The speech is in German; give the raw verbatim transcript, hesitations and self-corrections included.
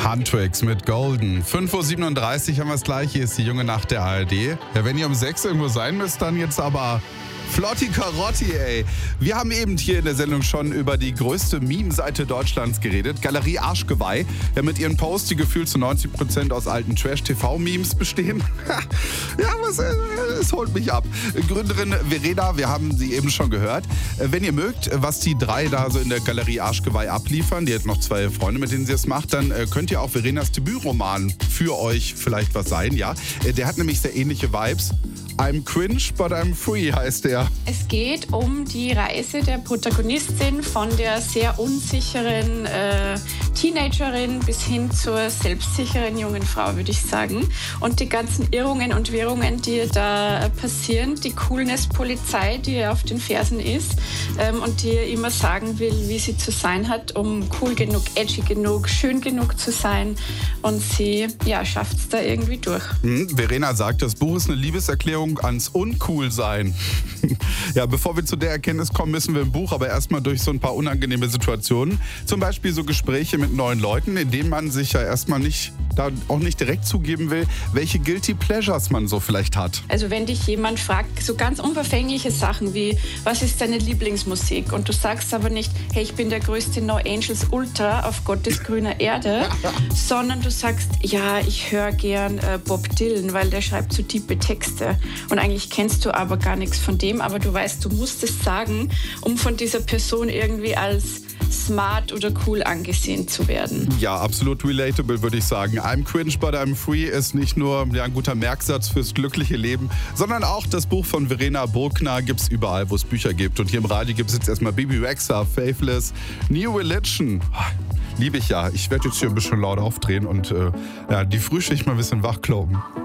Huntrix mit Golden. fünf Uhr siebenunddreißig haben wir es gleich. Hier ist die junge Nacht der A R D. Ja, wenn ihr um sechs irgendwo sein müsst, dann jetzt aber Flotti Carotti, ey. Wir haben eben hier in der Sendung schon über die größte Meme-Seite Deutschlands geredet. Galerie Arschgeweih. Ja, mit ihren Posts, die gefühlt zu neunzig Prozent aus alten Trash-T V-Memes bestehen. Ja, was, es holt mich ab. Gründerin Verena, wir haben sie eben schon gehört. Wenn ihr mögt, was die drei da so in der Galerie Arschgeweih abliefern, die hat noch zwei Freunde, mit denen sie es macht, dann könnt ihr auch Verenas Debütroman für euch vielleicht was sein, ja. Der hat nämlich sehr ähnliche Vibes. I'm cringe, but I'm free heißt der. Es geht um die Reise der Protagonistin von der sehr unsicheren äh, Teenagerin bis hin zur selbstsicheren jungen Frau, würde ich sagen. Und die ganzen Irrungen und Wirrungen, die da passieren. Die Coolness-Polizei, die ihr auf den Fersen ist ähm, und die ihr immer sagen will, wie sie zu sein hat, um cool genug, edgy genug, schön genug zu sein. Und sie ja, schafft es da irgendwie durch. Hm, Verena sagt, das Buch ist eine Liebeserklärung ans Uncool-Sein. Ja, bevor wir zu der Erkenntnis kommen, müssen wir im Buch aber erstmal durch so ein paar unangenehme Situationen. Zum Beispiel so Gespräche mit neuen Leuten, in denen man sich ja erstmal nicht, da auch nicht direkt zugeben will, welche Guilty Pleasures man so vielleicht hat. Also wenn dich jemand fragt, so ganz unverfängliche Sachen wie, was ist deine Lieblingsmusik? Und du sagst aber nicht, hey, ich bin der größte No Angels Ultra auf Gottes grüner Erde, sondern du sagst, ja, ich höre gern äh, Bob Dylan, weil der schreibt so tiefe Texte. Und eigentlich kennst du aber gar nichts von dem, aber du weißt, du musst es sagen, um von dieser Person irgendwie als smart oder cool angesehen zu werden. Ja, absolut relatable, würde ich sagen. I'm cringe, but I'm free ist nicht nur ja, ein guter Merksatz fürs glückliche Leben, sondern auch das Buch von Verena Burgner gibt es überall, wo es Bücher gibt. Und hier im Radio gibt es jetzt erstmal Bibi Rexha, Faithless, New Religion. Liebe ich ja. Ich werde jetzt hier ein bisschen laut aufdrehen und äh, ja, die Frühschicht mal ein bisschen wachkloppen.